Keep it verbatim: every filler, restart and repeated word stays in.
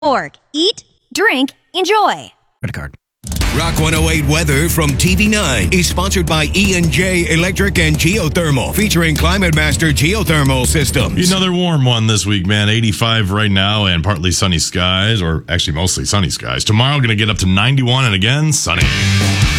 org. Eat, drink, enjoy. Credit card. Rock one oh eight weather from T V nine is sponsored by E and J Electric and Geothermal, featuring Climate Master Geothermal Systems. Another warm one this week, man. eighty-five right now and partly sunny skies, or actually mostly sunny skies. Tomorrow going to get up to ninety-one and again sunny.